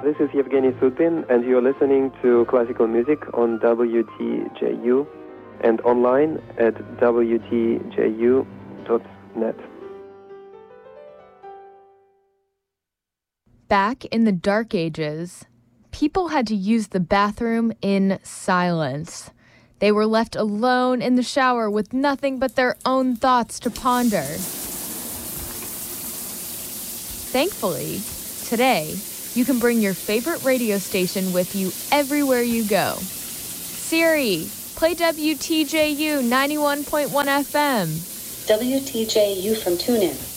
This is Yevgeny Sudbin, and you're listening to classical music on WTJU and online at WTJU.net. Back in the Dark Ages, people had to use the bathroom in silence. They were left alone in the shower with nothing but their own thoughts to ponder. Thankfully, today, you can bring your favorite radio station with you everywhere you go. Siri, play WTJU 91.1 FM. WTJU from TuneIn.